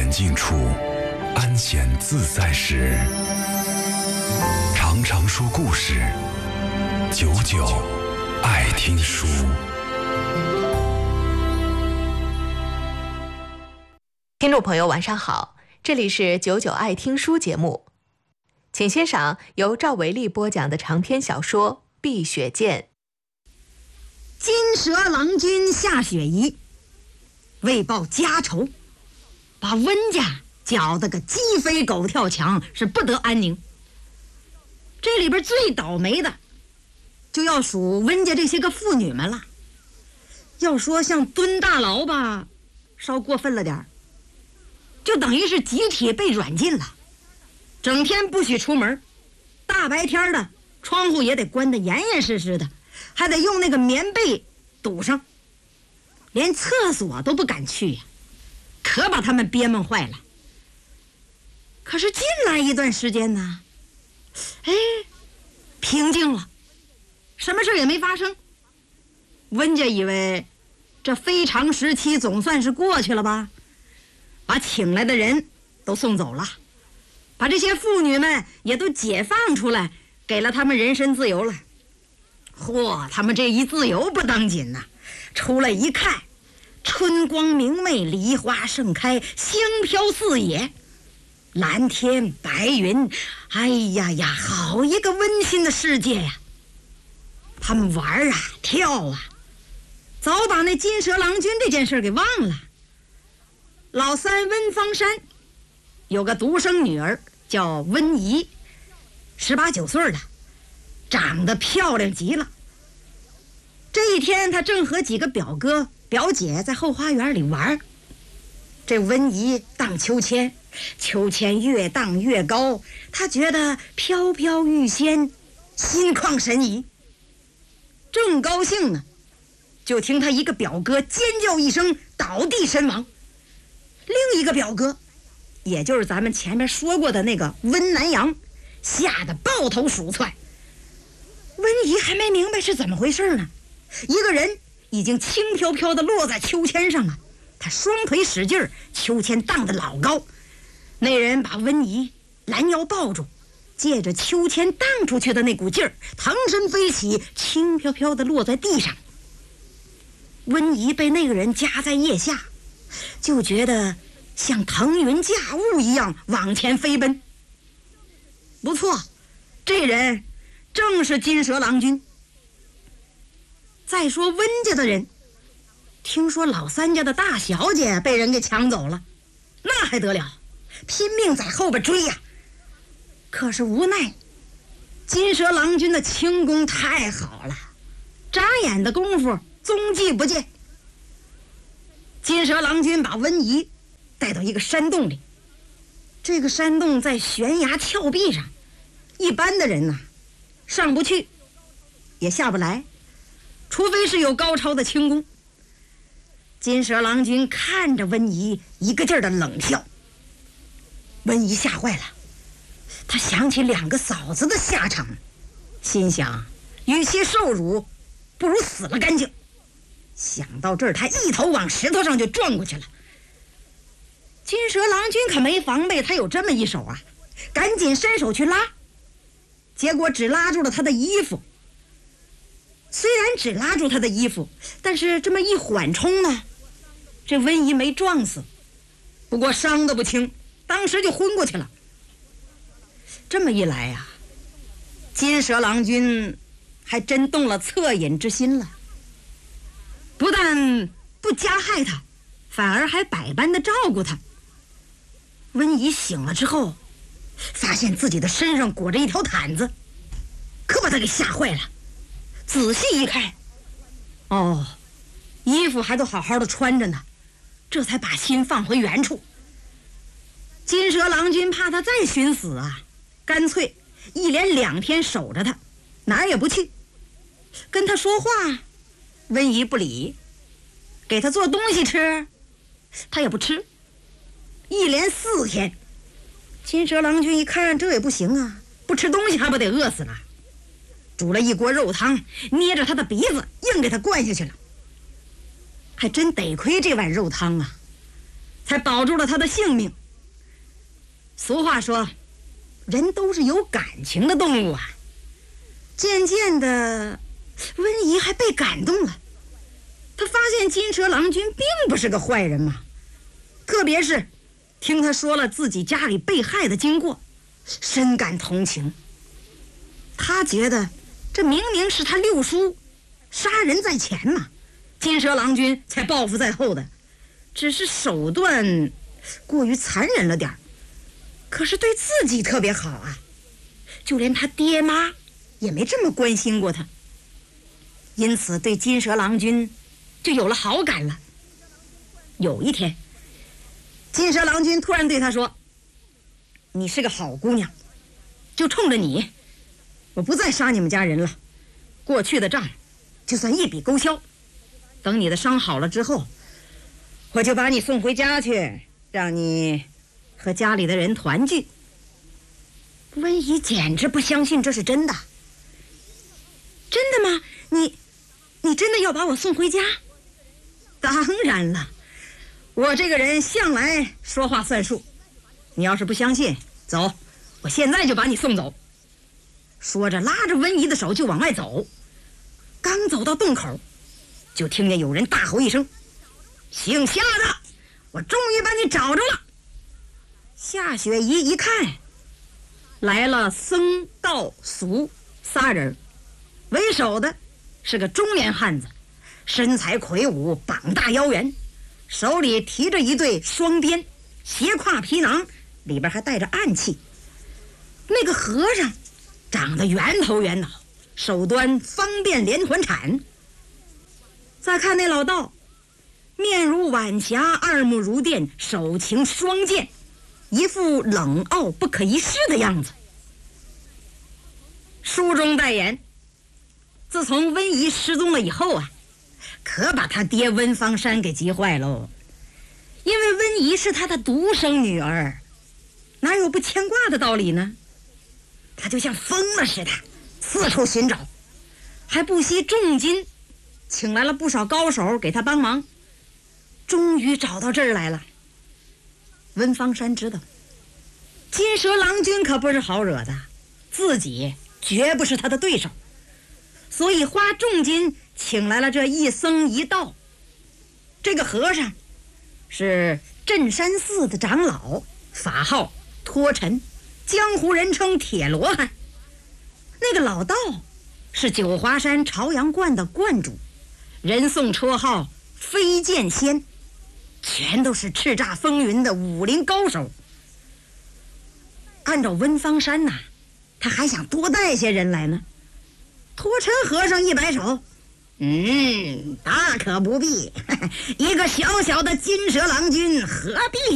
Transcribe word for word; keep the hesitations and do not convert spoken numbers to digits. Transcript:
险境处，安闲自在时。常常说故事，久久爱听书。 听众朋友晚上好，这里是久久爱听书节目，请欣赏由赵维利播讲的长篇小说《碧血剑》。 金蛇郎君夏雪宜为报家仇，把温家搅得个鸡飞狗跳墙，是不得安宁。这里边最倒霉的就要数温家这些个妇女们了。要说像蹲大牢吧，稍过分了点儿，就等于是集体被软禁了，整天不许出门，大白天的窗户也得关得严严实实的，还得用那个棉被堵上，连厕所都不敢去呀，可把他们憋闷坏了。可是近来一段时间呢，哎，平静了，什么事也没发生。温家以为这非常时期总算是过去了吧，把请来的人都送走了，把这些妇女们也都解放出来，给了他们人身自由了。嚯，他们这一自由不当紧呐、啊，出来一看，春光明媚，梨花盛开，香飘四野，蓝天白云，哎呀呀，好一个温馨的世界呀！他们玩啊跳啊，早把那金蛇郎君这件事给忘了。老三温方山有个独生女儿叫温怡，十八九岁了，长得漂亮极了。这一天他正和几个表哥表姐在后花园里玩，这温怡荡秋千，秋千越荡越高，他觉得飘飘欲仙，心旷神怡。正高兴呢，就听他一个表哥尖叫一声，倒地身亡。另一个表哥，也就是咱们前面说过的那个温南阳，吓得抱头鼠窜。温怡还没明白是怎么回事呢，一个人已经轻飘飘地落在秋千上了，他双腿使劲儿，秋千荡得老高。那人把温怡拦腰抱住，借着秋千荡出去的那股劲儿，腾身飞起，轻飘飘地落在地上。温怡被那个人夹在腋下，就觉得像腾云驾雾一样往前飞奔。不错，这人正是金蛇郎君。再说温家的人，听说老三家的大小姐被人给抢走了，那还得了，拼命在后边追呀。可是无奈金蛇郎君的轻功太好了，眨眼的功夫踪迹不见。金蛇郎君把温怡带到一个山洞里，这个山洞在悬崖峭壁上，一般的人呐、啊、上不去也下不来，除非是有高超的轻功。金蛇郎君看着温怡一个劲儿的冷笑，温怡吓坏了，他想起两个嫂子的下场，心想与其受辱不如死了干净。想到这儿，他一头往石头上就撞过去了。金蛇郎君可没防备他有这么一手啊，赶紧伸手去拉，结果只拉住了他的衣服。虽然只拉住他的衣服，但是这么一缓冲呢，这温怡没撞死，不过伤得不轻，当时就昏过去了。这么一来呀、啊，金蛇郎君还真动了恻隐之心了，不但不加害他，反而还百般的照顾他。温怡醒了之后，发现自己的身上裹着一条毯子，可把他给吓坏了。仔细一看，哦，衣服还都好好的穿着呢，这才把心放回原处。金蛇郎君怕他再寻死啊，干脆一连两天守着他，哪儿也不去。跟他说话，温怡不理；给他做东西吃，他也不吃。一连四天，金蛇郎君一看这也不行啊，不吃东西还不得饿死了，煮了一锅肉汤，捏着他的鼻子硬给他灌下去了。还真得亏这碗肉汤啊，才保住了他的性命。 俗话说，人都是有感情的动物啊。渐渐的，温宜还被感动了。他发现金蛇郎君并不是个坏人嘛，特别是听他说了自己家里被害的经过，深感同情。他觉得这明明是他六叔杀人在前嘛，金蛇郎君才报复在后的，只是手段过于残忍了点儿，可是对自己特别好啊，就连他爹妈也没这么关心过他，因此对金蛇郎君就有了好感了。有一天，金蛇郎君突然对他说：“你是个好姑娘，就冲着你，我不再杀你们家人了，过去的账就算一笔勾销。等你的伤好了之后，我就把你送回家去，让你和家里的人团聚。”温宜简直不相信这是真的。真的吗？你你真的要把我送回家？当然了，我这个人向来说话算数，你要是不相信，走，我现在就把你送走。说着拉着温宜的手就往外走，刚走到洞口，就听见有人大吼一声：“姓夏的，我终于把你找着了！”夏雪宜一看，来了僧道俗仨人，为首的是个中年汉子，身材魁梧，膀大腰圆，手里提着一对双鞭，斜挎皮囊，里边还带着暗器。那个和尚长得圆头圆脑，手端方便连环铲。再看那老道，面如晚霞，二目如电，手擎双剑，一副冷傲不可一世的样子。书中代言，自从温宜失踪了以后啊，可把他爹温方山给急坏喽。因为温宜是他的独生女儿，哪有不牵挂的道理呢？他就像疯了似的，四处寻找，还不惜重金请来了不少高手给他帮忙，终于找到这儿来了。温方山知道金蛇郎君可不是好惹的，自己绝不是他的对手，所以花重金请来了这一僧一道。这个和尚是镇山寺的长老，法号托尘，江湖人称铁罗汉。那个老道是九华山朝阳观的观主，人送绰号飞剑仙，全都是叱咤风云的武林高手。按照温方山呐、啊，他还想多带些人来呢。托尘和尚一摆手：“嗯，大可不必，一个小小的金蛇郎君何必